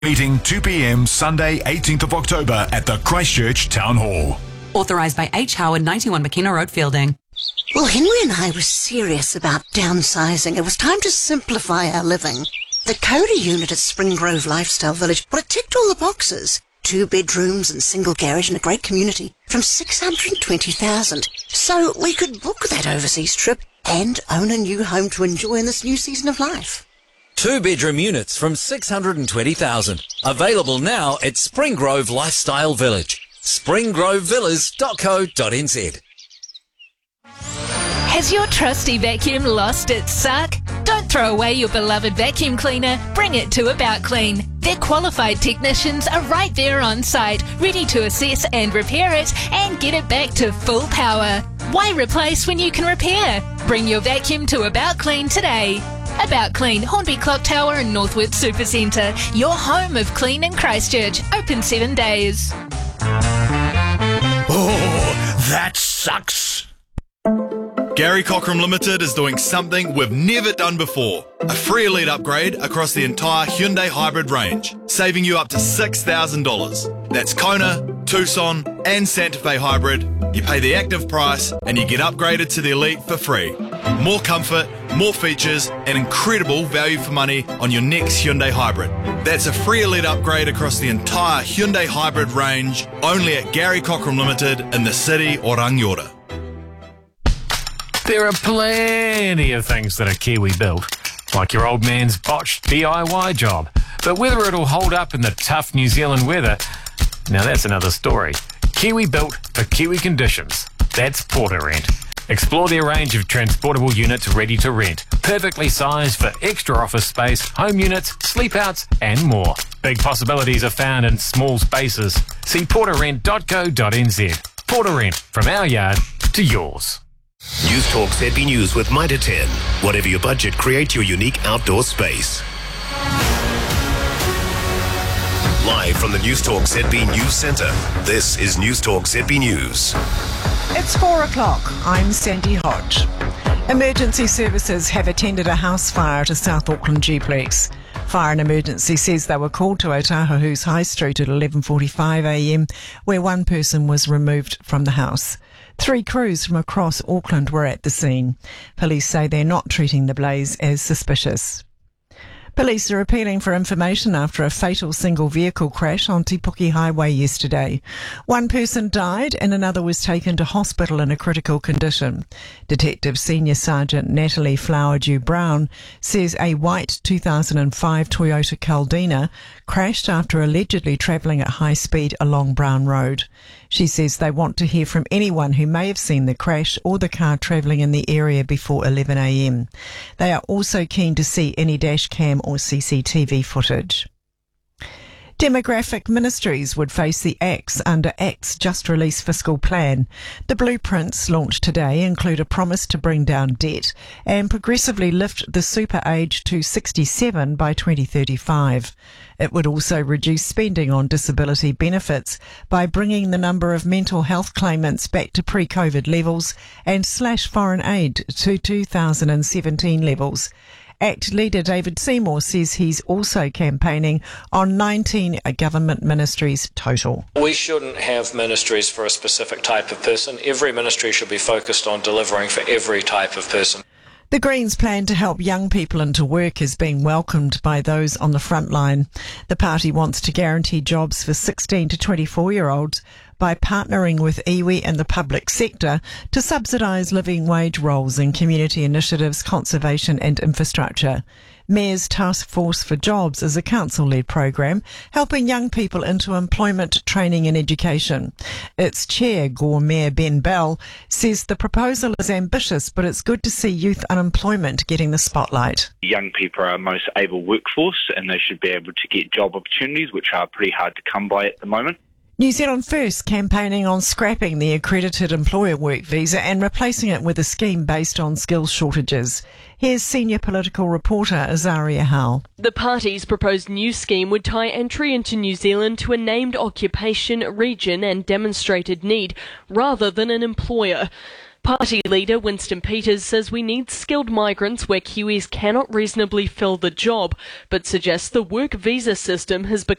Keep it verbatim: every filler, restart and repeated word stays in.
Meeting two p.m. Sunday, eighteenth of October at the Christchurch Town Hall. Authorised by H. Howard, ninety-one McKenna Road, Fielding. Well, Henry and I were serious about downsizing. It was time to simplify our living. The Coda unit at Spring Grove Lifestyle Village, well, it ticked all the boxes. Two bedrooms and single garage in a great community from six hundred twenty thousand dollars. So we could book that overseas trip and own a new home to enjoy in this new season of life. Two-bedroom units from six hundred twenty thousand dollars. Available now at Spring Grove Lifestyle Village. spring grove villas dot co dot n z. Has your trusty vacuum lost its suck? Don't throw away your beloved vacuum cleaner. Bring it to About Clean. Their qualified technicians are right there on site, ready to assess and repair it and get it back to full power. Why replace when you can repair? Bring your vacuum to About Clean today. About Clean, Hornby Clock Tower and Northwood Supercentre. Your home of clean in Christchurch. Open seven days. Oh, that sucks. Gary Cockram Limited is doing something we've never done before. A free Elite upgrade across the entire Hyundai hybrid range, saving you up to six thousand dollars. That's Kona, Tucson and Santa Fe hybrid. You pay the active price and you get upgraded to the Elite for free. More comfort, more features and incredible value for money on your next Hyundai hybrid. That's a free Elite upgrade across the entire Hyundai hybrid range, only at Gary Cockram Limited in the city or Rangiora. There are plenty of things that are Kiwi built, like your old man's botched D I Y job. But whether it'll hold up in the tough New Zealand weather, now that's another story. Kiwi built for Kiwi conditions. That's Portarent. Explore their range of transportable units ready to rent, perfectly sized for extra office space, home units, sleep outs and more. Big possibilities are found in small spaces. See portarent dot co dot n z. Portarent, from our yard to yours. News Talk Z B News with Mitre ten. Whatever your budget, create your unique outdoor space. Live from the News Talk Z B News Centre, this is News Talk Z B News. It's four o'clock. I'm Sandy Hodge. Emergency services have attended a house fire at a South Auckland duplex. Fire and Emergency says they were called to Otahuhu's High Street at eleven forty-five a m, where one person was removed from the house. Three crews from across Auckland were at the scene. Police say they're not treating the blaze as suspicious. Police are appealing for information after a fatal single vehicle crash on Te Puke Highway yesterday. One person died and another was taken to hospital in a critical condition. Detective Senior Sergeant Natalie Flowerdew Brown says a white two thousand five Toyota Caldina crashed after allegedly travelling at high speed along Brown Road. She says they want to hear from anyone who may have seen the crash or the car travelling in the area before eleven a m. They are also keen to see any dash cam or C C T V footage. Demographic Ministries would face the axe under ACT's just-released fiscal plan. The blueprints launched today include a promise to bring down debt and progressively lift the super age to sixty-seven by twenty thirty-five. It would also reduce spending on disability benefits by bringing the number of mental health claimants back to pre-COVID levels and slash foreign aid to two thousand seventeen levels. ACT leader David Seymour says he's also campaigning on nineteen government ministries total. We shouldn't have ministries for a specific type of person. Every ministry should be focused on delivering for every type of person. The Greens' plan to help young people into work is being welcomed by those on the front line. The party wants to guarantee jobs for sixteen to twenty-four-year-olds by partnering with iwi and the public sector to subsidise living wage roles in community initiatives, conservation and infrastructure. Mayor's Task Force for Jobs is a council-led program helping young people into employment, training and education. Its chair, Gore Mayor Ben Bell, says the proposal is ambitious, but it's good to see youth unemployment getting the spotlight. Young people are our most able workforce and they should be able to get job opportunities, which are pretty hard to come by at the moment. New Zealand First campaigning on scrapping the accredited employer work visa and replacing it with a scheme based on skills shortages. Here's senior political reporter Azaria Howe. The party's proposed new scheme would tie entry into New Zealand to a named occupation, region and demonstrated need, rather than an employer. Party leader Winston Peters says we need skilled migrants where Kiwis cannot reasonably fill the job, but suggests the work visa system has become